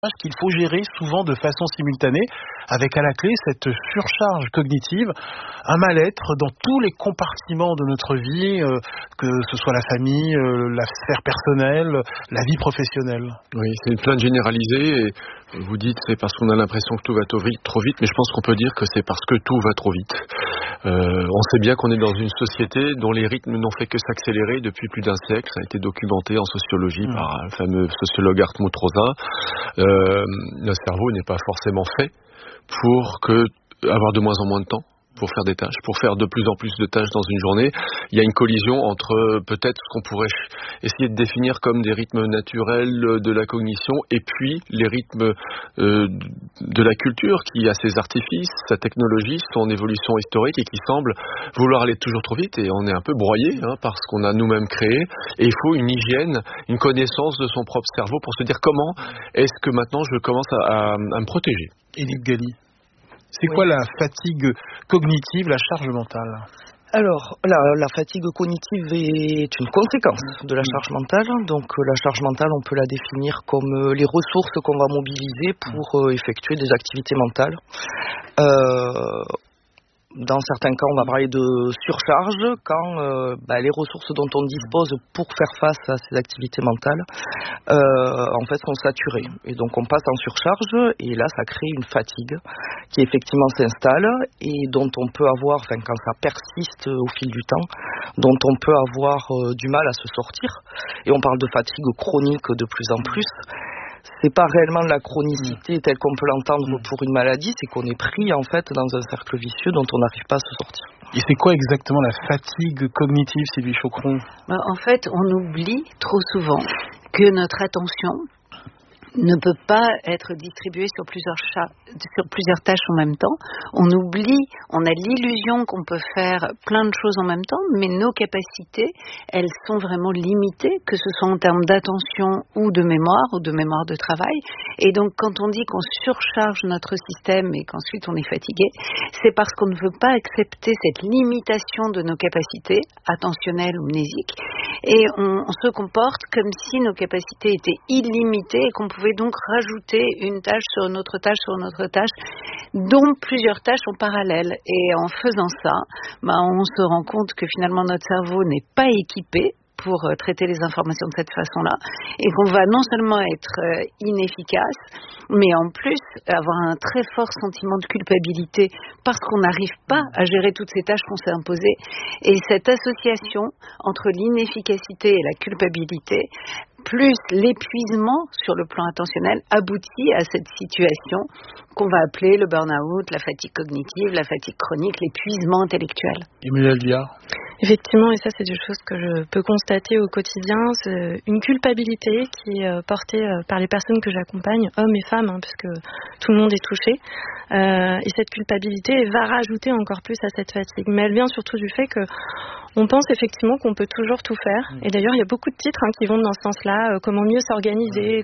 qu'il faut gérer souvent de façon simultanée, avec à la clé cette surcharge cognitive, un mal-être dans tous les compartiments de notre vie, que ce soit la famille, la sphère personnelle, la vie professionnelle. Oui, c'est une plainte généralisée et vous dites c'est parce qu'on a l'impression que tout va trop vite, mais je pense qu'on peut dire que c'est parce que tout va trop vite. On sait bien qu'on est dans une société dont les rythmes n'ont fait que s'accélérer depuis plus d'un siècle. Ça a été documenté en sociologie par le fameux sociologue Hartmut Rosa. Le cerveau n'est pas forcément fait pour avoir de moins en moins de temps pour faire des tâches, pour faire de plus en plus de tâches dans une journée. Il y a une collision entre peut-être ce qu'on pourrait essayer de définir comme des rythmes naturels de la cognition et puis les rythmes de la culture qui a ses artifices, sa technologie, son évolution historique et qui semble vouloir aller toujours trop vite et on est un peu broyé par ce qu'on a nous-mêmes créé et il faut une hygiène, une connaissance de son propre cerveau pour se dire comment est-ce que maintenant je commence à me protéger. Élite Gali. C'est quoi la fatigue cognitive, la charge mentale ? Alors, la fatigue cognitive est une conséquence de la charge mentale. Donc, la charge mentale, on peut la définir comme les ressources qu'on va mobiliser pour effectuer des activités mentales. Dans certains cas, on va parler de surcharge quand les ressources dont on dispose pour faire face à ces activités mentales en fait sont saturées. Et donc on passe en surcharge et là ça crée une fatigue qui effectivement s'installe et dont on peut avoir, quand ça persiste au fil du temps, dont on peut avoir du mal à se sortir. Et on parle de fatigue chronique de plus en plus. C'est pas réellement de la chronicité telle qu'on peut l'entendre pour une maladie, c'est qu'on est pris en fait dans un cercle vicieux dont on n'arrive pas à se sortir. Et c'est quoi exactement la fatigue cognitive, Sylvie Chaucron ? En fait, on oublie trop souvent que notre attention ne peut pas être distribuée sur plusieurs tâches en même temps. On a l'illusion qu'on peut faire plein de choses en même temps, mais nos capacités, elles sont vraiment limitées, que ce soit en termes d'attention ou de mémoire de travail. Et donc, quand on dit qu'on surcharge notre système et qu'ensuite on est fatigué, c'est parce qu'on ne veut pas accepter cette limitation de nos capacités attentionnelles ou mnésiques. Et on se comporte comme si nos capacités étaient illimitées et qu'on pouvait donc rajouter une tâche sur une autre tâche sur une autre tâche, dont plusieurs tâches en parallèle. Et en faisant ça, on se rend compte que finalement notre cerveau n'est pas équipé pour traiter les informations de cette façon-là, et qu'on va non seulement être inefficace, mais en plus avoir un très fort sentiment de culpabilité parce qu'on n'arrive pas à gérer toutes ces tâches qu'on s'est imposées. Et cette association entre l'inefficacité et la culpabilité, plus l'épuisement sur le plan attentionnel, aboutit à cette situation qu'on va appeler le burn-out, la fatigue cognitive, la fatigue chronique, l'épuisement intellectuel. Emmanuelle Diard. Effectivement, et ça c'est des choses que je peux constater au quotidien, c'est une culpabilité qui est portée par les personnes que j'accompagne, hommes et femmes, puisque tout le monde est touché. Et cette culpabilité va rajouter encore plus à cette fatigue. Mais elle vient surtout du fait que on pense effectivement qu'on peut toujours tout faire. Et d'ailleurs, il y a beaucoup de titres qui vont dans ce sens-là, comment mieux s'organiser,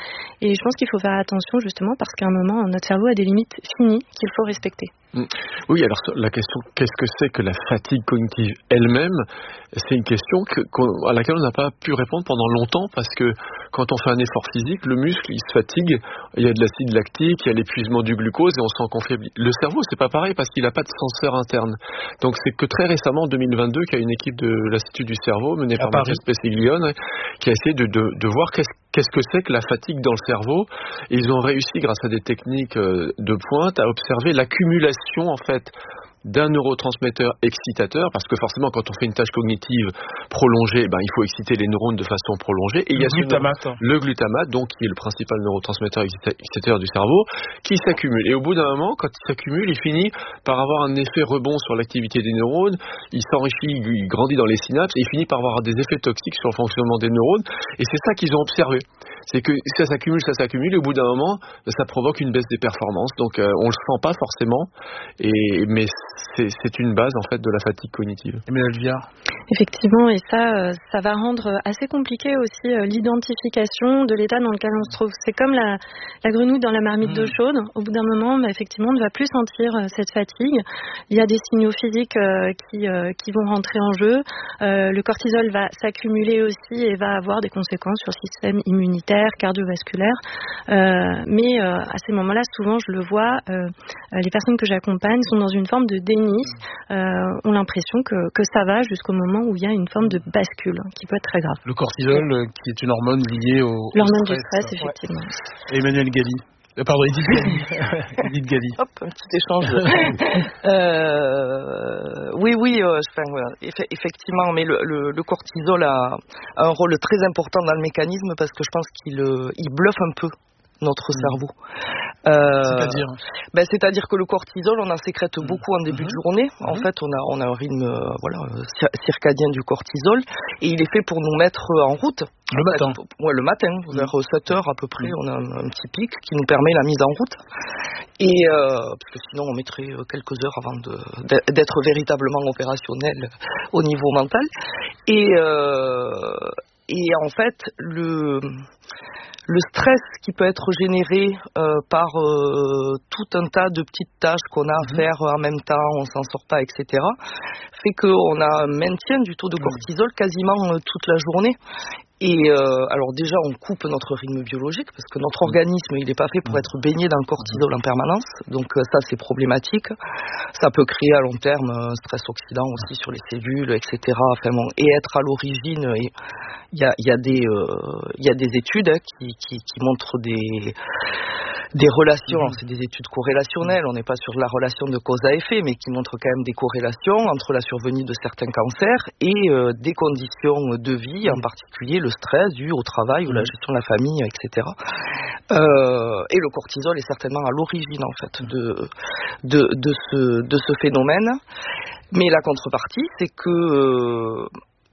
Et je pense qu'il faut faire attention justement parce qu'à un moment, notre cerveau a des limites finies qu'il faut respecter. Oui, alors la question, qu'est-ce que c'est que la fatigue cognitive elle-même ? C'est une question à laquelle on n'a pas pu répondre pendant longtemps parce que quand on fait un effort physique, le muscle, il se fatigue, il y a de l'acide lactique, il y a l'épuisement du glucose et on sent qu'on faiblit. Le cerveau, c'est pas pareil parce qu'il n'a pas de senseur interne. Donc c'est que très récemment, en 2022, qu'il y a une équipe de l'Institut du cerveau menée par Mathias Pessiglione qui a essayé de voir qu'est-ce que c'est que la fatigue dans le cerveau. Et ils ont réussi, grâce à des techniques de pointe, à observer l'accumulation en fait d'un neurotransmetteur excitateur, parce que forcément quand on fait une tâche cognitive prolongée, il faut exciter les neurones de façon prolongée, et il y a le glutamate, donc qui est le principal neurotransmetteur excitateur du cerveau, qui s'accumule, et au bout d'un moment, quand il s'accumule, il finit par avoir un effet rebond sur l'activité des neurones, il s'enrichit, il grandit dans les synapses, et il finit par avoir des effets toxiques sur le fonctionnement des neurones, et c'est ça qu'ils ont observé. C'est que ça s'accumule, et au bout d'un moment, ça provoque une baisse des performances. Donc on le sent pas forcément, mais c'est une base en fait de la fatigue cognitive. Emmanuelle Viard. Effectivement, et ça va rendre assez compliqué aussi l'identification de l'état dans lequel on se trouve. C'est comme la grenouille dans la marmite d'eau chaude. Au bout d'un moment, effectivement, on ne va plus sentir cette fatigue. Il y a des signaux physiques qui vont rentrer en jeu. Le cortisol va s'accumuler aussi et va avoir des conséquences sur le système immunitaire, cardiovasculaire. Mais à ces moments-là, souvent, je le vois, les personnes que j'accompagne sont dans une forme de déni, ont l'impression que ça va jusqu'au moment où il y a une forme de bascule qui peut être très grave. Le cortisol, qui est une hormone liée au l'hormone stress. du stress, effectivement. Emmanuel Galli. Pardon, Edith Galli. Edith Galli. Hop, un petit échange. Effectivement, mais le cortisol a un rôle très important dans le mécanisme parce que je pense qu'il bluffe un peu notre cerveau. C'est-à-dire que le cortisol, on en sécrète beaucoup en début de journée. En fait, on a un rythme circadien du cortisol et il est fait pour nous mettre en route. Le matin, vers 7 heures à peu près, on a un petit pic qui nous permet la mise en route. Et parce que sinon, on mettrait quelques heures avant d'être véritablement opérationnel au niveau mental. Et en fait, le stress qui peut être généré par tout un tas de petites tâches qu'on a à faire en même temps, on s'en sort pas, etc., fait qu'on a un maintien du taux de cortisol quasiment toute la journée. Et alors déjà, on coupe notre rythme biologique parce que notre organisme, il n'est pas fait pour être baigné dans le cortisol en permanence. Donc ça, c'est problématique. Ça peut créer à long terme un stress oxydant aussi sur les cellules, etc. Et être à l'origine, il y a des études qui montrent des relations. Alors, c'est des études corrélationnelles. On n'est pas sur la relation de cause à effet, mais qui montrent quand même des corrélations entre la survenue de certains cancers et des conditions de vie, en particulier le stress dû au travail ou la gestion de la famille, etc. Et le cortisol est certainement à l'origine en fait de ce phénomène. Mais la contrepartie, c'est que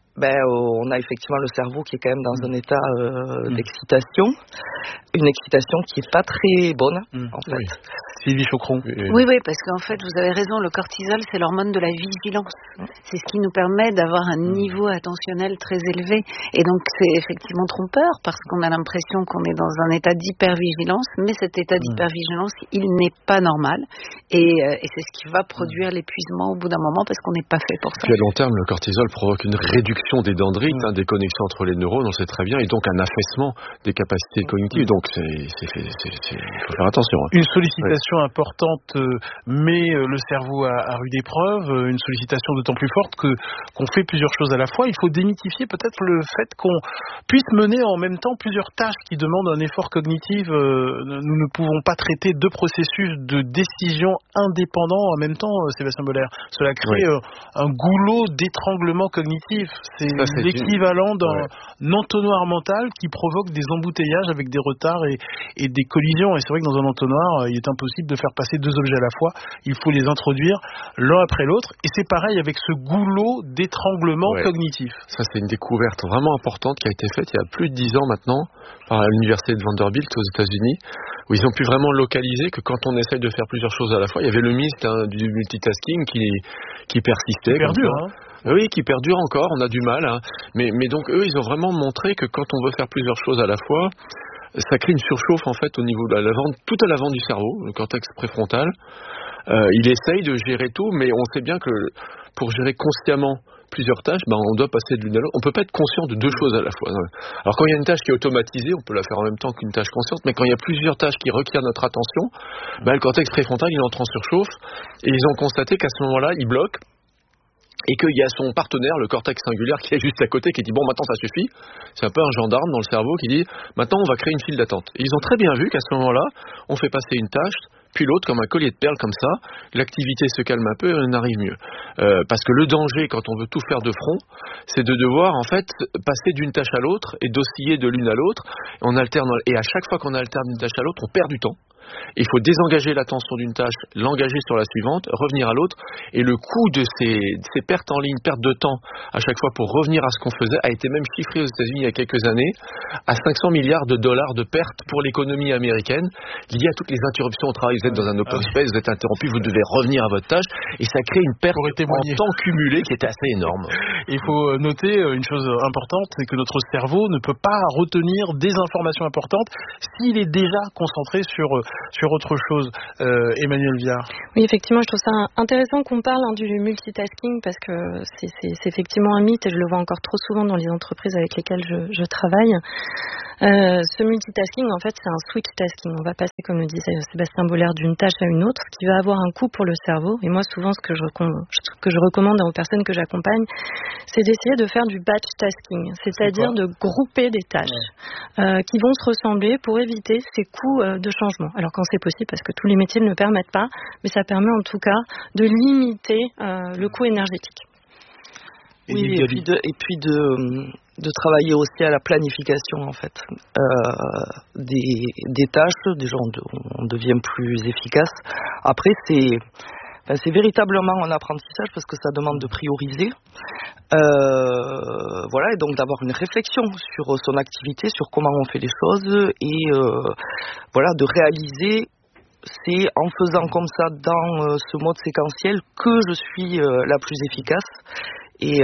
on a effectivement le cerveau qui est quand même dans un état d'excitation, une excitation qui est pas très bonne en fait. Oui. Sylvie Chocron. Oui, parce qu'en fait, vous avez raison, le cortisol, c'est l'hormone de la vigilance. C'est ce qui nous permet d'avoir un niveau attentionnel très élevé. Et donc, c'est effectivement trompeur, parce qu'on a l'impression qu'on est dans un état d'hypervigilance, mais cet état d'hypervigilance, il n'est pas normal. Et c'est ce qui va produire l'épuisement au bout d'un moment, parce qu'on n'est pas fait pour ça. Puis à long terme, le cortisol provoque une réduction des dendrites, des connexions entre les neurones, on sait très bien, et donc un affaissement des capacités cognitives. Donc, il faut faire attention. Une sollicitation importante met le cerveau à rude épreuve, une sollicitation d'autant plus forte qu'on fait plusieurs choses à la fois. Il faut démythifier peut-être le fait qu'on puisse mener en même temps plusieurs tâches qui demandent un effort cognitif. Nous ne pouvons pas traiter deux processus de décision indépendants en même temps, Sébastien Boller. Cela crée un goulot d'étranglement cognitif. C'est l'équivalent d'un entonnoir mental qui provoque des embouteillages avec des retards et des collisions. Et c'est vrai que dans un entonnoir, il est impossible de faire passer deux objets à la fois. Il faut les introduire l'un après l'autre. Et c'est pareil avec ce goulot d'étranglement cognitif. Ça, c'est une découverte vraiment importante qui a été faite il y a plus de 10 ans maintenant par l'université de Vanderbilt aux États-Unis, où ils ont pu vraiment localiser que quand on essaye de faire plusieurs choses à la fois, il y avait le mythe du multitasking qui persistait. Qui perdure, Oui, qui perdure encore, on a du mal. Mais donc, eux, ils ont vraiment montré que quand on veut faire plusieurs choses à la fois, ça crée une surchauffe en fait au niveau de tout à l'avant du cerveau, le cortex préfrontal. Il essaye de gérer tout, mais on sait bien que pour gérer consciemment plusieurs tâches, on doit passer de l'une à l'autre. On peut pas être conscient de deux choses à la fois. Alors quand il y a une tâche qui est automatisée, on peut la faire en même temps qu'une tâche consciente, mais quand il y a plusieurs tâches qui requièrent notre attention, le cortex préfrontal il entre en surchauffe, et ils ont constaté qu'à ce moment-là, il bloque. Et qu'il y a son partenaire, le cortex singulaire, qui est juste à côté, qui dit bon, maintenant ça suffit. C'est un peu un gendarme dans le cerveau qui dit maintenant on va créer une file d'attente. Et ils ont très bien vu qu'à ce moment-là, on fait passer une tâche, puis l'autre comme un collier de perles comme ça. L'activité se calme un peu et on arrive mieux. Parce que le danger quand on veut tout faire de front, c'est de devoir en fait passer d'une tâche à l'autre et d'osciller de l'une à l'autre. On alterne, et à chaque fois qu'on alterne d'une tâche à l'autre, on perd du temps. Il faut désengager l'attention d'une tâche, l'engager sur la suivante, revenir à l'autre. Et le coût de ces pertes en ligne, pertes de temps à chaque fois pour revenir à ce qu'on faisait, a été même chiffré aux États-Unis il y a quelques années à $500 milliards de pertes pour l'économie américaine liées à toutes les interruptions au travail. êtes dans un open space, vous êtes interrompu, vous devez revenir à votre tâche, et ça crée une perte en temps cumulé qui était assez énorme. Il faut noter une chose importante, c'est que notre cerveau ne peut pas retenir des informations importantes s'il est déjà concentré sur autre chose. Emmanuelle Viard. Oui, effectivement, je trouve ça intéressant qu'on parle du multitasking parce que c'est effectivement un mythe et je le vois encore trop souvent dans les entreprises avec lesquelles je travaille. Ce multitasking, en fait, c'est un switch tasking. On va passer, comme le disait Sébastien Bollert, d'une tâche à une autre, ce qui va avoir un coût pour le cerveau. Et moi, souvent, ce que je recommande aux personnes que j'accompagne, c'est d'essayer de faire du batch tasking, c'est-à-dire de grouper des tâches qui vont se ressembler pour éviter ces coûts de changement. Alors quand c'est possible, parce que tous les métiers ne le permettent pas, mais ça permet en tout cas de limiter le coût énergétique. Oui, et puis de travailler aussi à la planification en fait des tâches. Déjà on devient plus efficace. Après c'est véritablement un apprentissage parce que ça demande de prioriser, voilà, et donc d'avoir une réflexion sur son activité, sur comment on fait les choses et voilà, de réaliser. C'est en faisant comme ça dans ce mode séquentiel que je suis la plus efficace et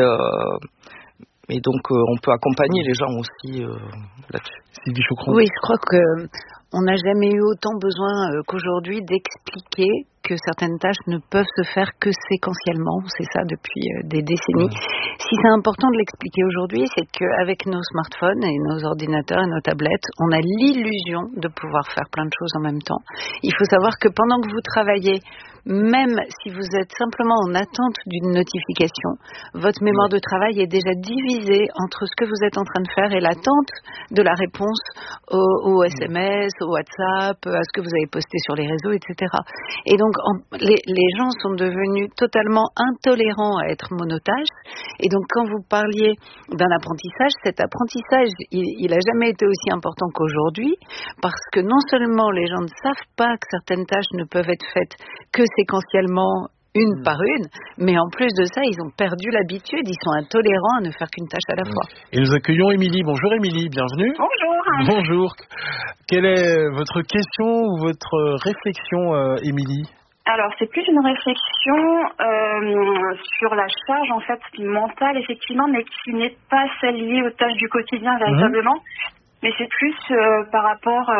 donc on peut accompagner les gens aussi là-dessus. Sylvie Chaucron. Oui, je crois que on n'a jamais eu autant besoin qu'aujourd'hui d'expliquer que certaines tâches ne peuvent se faire que séquentiellement. C'est ça depuis des décennies. Si c'est important de l'expliquer aujourd'hui, c'est qu'avec nos smartphones et nos ordinateurs et nos tablettes, on a l'illusion de pouvoir faire plein de choses en même temps. Il faut savoir que pendant que vous travaillez, même si vous êtes simplement en attente d'une notification, votre mémoire de travail est déjà divisée entre ce que vous êtes en train de faire et l'attente de la réponse au SMS, au WhatsApp, à ce que vous avez posté sur les réseaux, etc. Et donc, les gens sont devenus totalement intolérants à être monotaches. Et donc, quand vous parliez d'un apprentissage, cet apprentissage, il n'a jamais été aussi important qu'aujourd'hui, parce que non seulement les gens ne savent pas que certaines tâches ne peuvent être faites que séquentiellement, une par une, mais en plus de ça, ils ont perdu l'habitude, ils sont intolérants à ne faire qu'une tâche à la fois. Et nous accueillons Émilie. Bonjour Émilie, bienvenue. Bonjour. Bonjour. Quelle est votre question ou votre réflexion, Émilie ? Alors, c'est plus une réflexion sur la charge, en fait, mentale, effectivement, mais qui n'est pas celle liée aux tâches du quotidien, véritablement. Mais c'est plus par rapport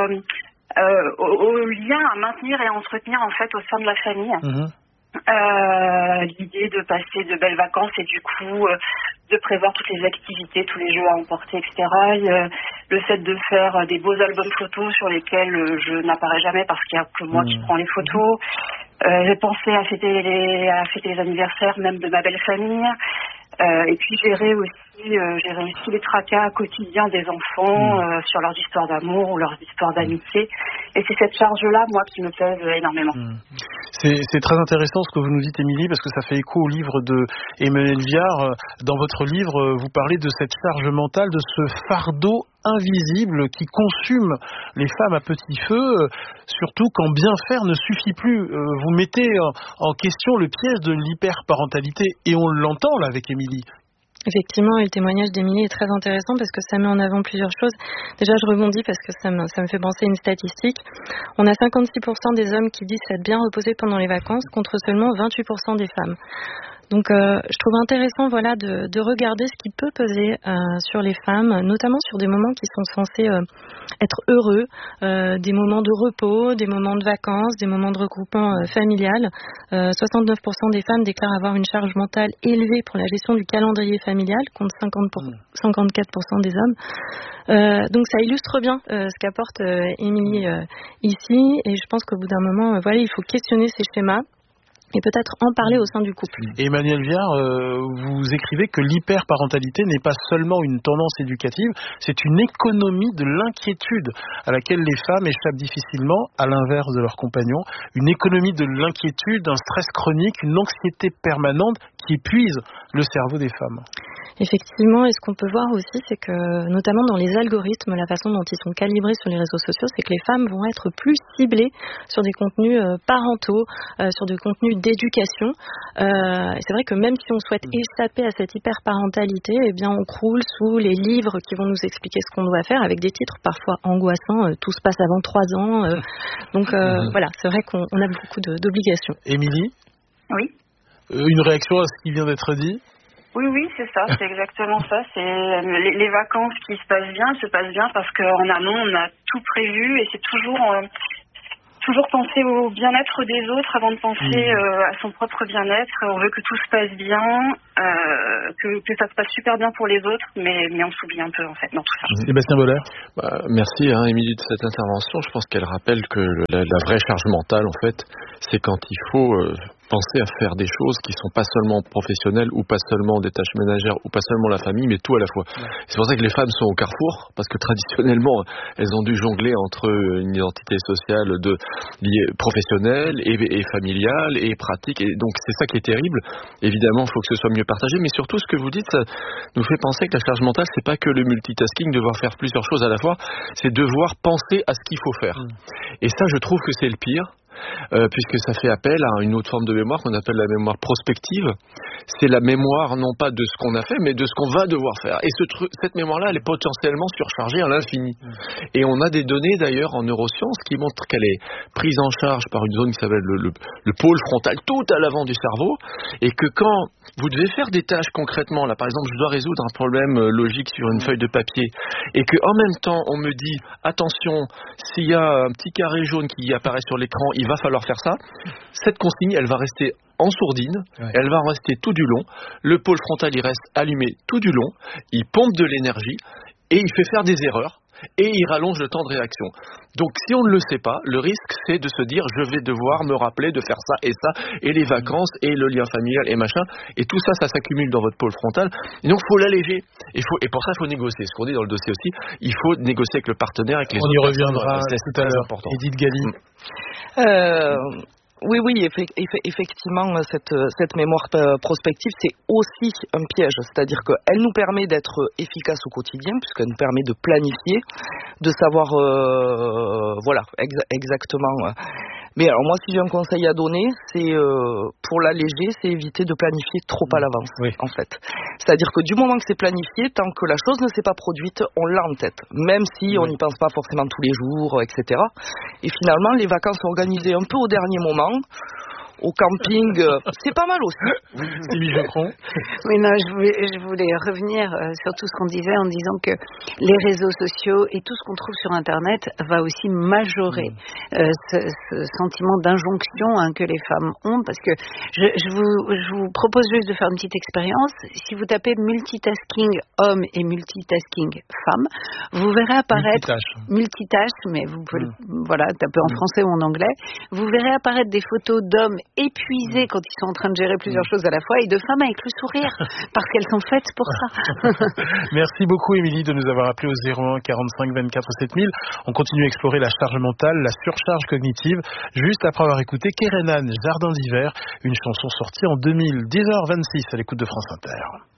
au lien à maintenir et à entretenir, en fait, au sein de la famille. L'idée de passer de belles vacances et du coup de prévoir toutes les activités, tous les jeux à emporter, etc. Le fait de faire des beaux albums photos sur lesquels je n'apparais jamais parce qu'il n'y a que moi qui prends les photos. J'ai pensé à fêter les anniversaires même de ma belle famille. Et puis gérer aussi les tracas quotidiens des enfants sur leurs histoires d'amour ou leurs histoires d'amitié. Et c'est cette charge-là, moi, qui me pèse énormément. C'est très intéressant ce que vous nous dites, Émilie, parce que ça fait écho au livre de Emmanuelle Viard. Dans votre livre, vous parlez de cette charge mentale, de ce fardeau invisible qui consume les femmes à petit feu, surtout quand bien faire ne suffit plus. Vous mettez en question le piège de l'hyperparentalité, et on l'entend là avec Émilie. Effectivement, et le témoignage d'Émilie est très intéressant parce que ça met en avant plusieurs choses. Déjà, je rebondis parce que ça me fait penser à une statistique. On a 56% des hommes qui disent s'être bien reposés pendant les vacances contre seulement 28% des femmes. Donc, je trouve intéressant, voilà, de regarder ce qui peut peser sur les femmes, notamment sur des moments qui sont censés être heureux, des moments de repos, des moments de vacances, des moments de regroupement familial. 69% des femmes déclarent avoir une charge mentale élevée pour la gestion du calendrier familial, contre 54% des hommes. Donc, ça illustre bien ce qu'apporte Émilie ici, et je pense qu'au bout d'un moment, voilà, il faut questionner ces schémas. Et peut-être en parler au sein du couple. Et Emmanuelle Viard, vous écrivez que l'hyperparentalité n'est pas seulement une tendance éducative, c'est une économie de l'inquiétude à laquelle les femmes échappent difficilement, à l'inverse de leurs compagnons. Une économie de l'inquiétude, un stress chronique, une anxiété permanente qui épuise le cerveau des femmes. Effectivement, et ce qu'on peut voir aussi, c'est que notamment dans les algorithmes, la façon dont ils sont calibrés sur les réseaux sociaux, c'est que les femmes vont être plus ciblées sur des contenus parentaux, sur des contenus d'éducation. Et c'est vrai que même si on souhaite échapper à cette hyperparentalité, eh bien on croule sous les livres qui vont nous expliquer ce qu'on doit faire, avec des titres parfois angoissants. Tout se passe avant 3 ans. Donc voilà, c'est vrai qu'on a beaucoup d'obligations. Émilie ? Oui. Une réaction à ce qui vient d'être dit ? Oui, c'est ça, c'est exactement ça. C'est les vacances qui se passent bien parce qu'en amont, on a tout prévu et c'est toujours penser au bien-être des autres avant de penser à son propre bien-être. On veut que tout se passe bien, que ça se passe super bien pour les autres, mais on s'oublie un peu en fait dans tout ça. Sébastien Boller. Merci Émilie de cette intervention. Je pense qu'elle rappelle que la vraie charge mentale en fait, c'est quand il faut penser à faire des choses qui sont pas seulement professionnelles ou pas seulement des tâches ménagères ou pas seulement la famille, mais tout à la fois. Ouais. C'est pour ça que les femmes sont au carrefour, parce que traditionnellement elles ont dû jongler entre une identité sociale liée professionnelle et familiale et pratique, et donc c'est ça qui est terrible. Évidemment, il faut que ce soit mieux partagé, mais surtout ce que vous dites, ça nous fait penser que la charge mentale, c'est pas que le multitasking, devoir faire plusieurs choses à la fois, c'est devoir penser à ce qu'il faut faire. Et ça, je trouve que c'est le pire. Puisque ça fait appel à une autre forme de mémoire qu'on appelle la mémoire prospective. C'est la mémoire non pas de ce qu'on a fait, mais de ce qu'on va devoir faire. Et cette mémoire-là, elle est potentiellement surchargée à l'infini. Et on a des données d'ailleurs en neurosciences qui montrent qu'elle est prise en charge par une zone qui s'appelle le pôle frontal, tout à l'avant du cerveau, et que quand vous devez faire des tâches concrètement, là par exemple je dois résoudre un problème logique sur une feuille de papier, et que en même temps on me dit attention, s'il y a un petit carré jaune qui apparaît sur l'écran, il va falloir faire ça, cette consigne elle va rester en sourdine, elle va rester tout du long, le pôle frontal il reste allumé tout du long, il pompe de l'énergie et il fait faire des erreurs et il rallonge le temps de réaction. Donc si on ne le sait pas, le risque c'est de se dire je vais devoir me rappeler de faire ça et les vacances et le lien familial et machin, et tout ça s'accumule dans votre pôle frontal, et donc il faut l'alléger, et pour ça il faut négocier, ce qu'on dit dans le dossier aussi, il faut négocier avec le partenaire, avec les autres. On y reviendra tout à l'heure. Edith Galli. Oui, effectivement, cette mémoire prospective, c'est aussi un piège. C'est-à-dire qu'elle nous permet d'être efficace au quotidien, puisqu'elle nous permet de planifier, de savoir, exactement. Mais alors moi, si j'ai un conseil à donner, c'est pour l'alléger, c'est éviter de planifier trop à l'avance, en fait. C'est-à-dire que du moment que c'est planifié, tant que la chose ne s'est pas produite, on l'a en tête, même si on n'y pense pas forcément tous les jours, etc. Et finalement, les vacances sont organisées un peu au dernier moment. Au camping, c'est pas mal aussi. Oui, non, je voulais revenir sur tout ce qu'on disait en disant que les réseaux sociaux et tout ce qu'on trouve sur Internet va aussi majorer ce sentiment d'injonction que les femmes ont, parce que je vous propose juste de faire une petite expérience. Si vous tapez multitasking homme et multitasking femme, vous verrez apparaître multitâche, mais vous pouvez taper en français ou en anglais. Vous verrez apparaître des photos d'hommes épuisés quand ils sont en train de gérer plusieurs choses à la fois, et de femmes avec le sourire, parce qu'elles sont faites pour ça. Merci beaucoup Émilie de nous avoir appelé au 01 45 24 7000. On continue à explorer la charge mentale, la surcharge cognitive, juste après avoir écouté Kerenan, Jardin d'hiver, une chanson sortie en 2000, 10h26 à l'écoute de France Inter.